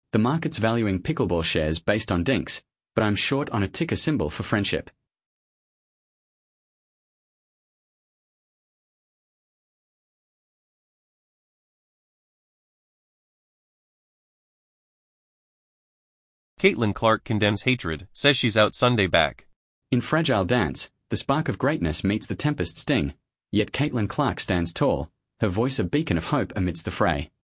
The market's valuing pickleball shares based on dinks, but I'm short on a ticker symbol for friendship. Caitlin Clark condemns hatred, says she's out Sunday back. In Fragile Dance, the spark of greatness meets the tempest sting, yet Caitlin Clark stands tall, her voice a beacon of hope amidst the fray.